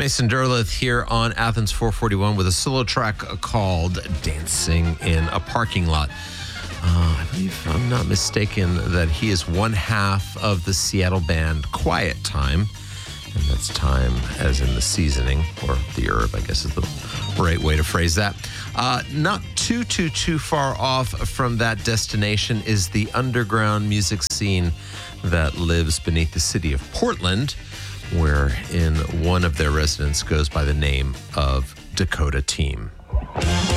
Mason Derleth here on Athens 441 with a solo track called Dancing in a Parking Lot. I believe, if I'm not mistaken, that he is one half of the Seattle band Quiet Time. And that's time as in the seasoning, or the herb, I guess is the right way to phrase that. Not too far off from that destination is the underground music scene that lives beneath the city of Portland, wherein one of their residents goes by the name of Dakota Team.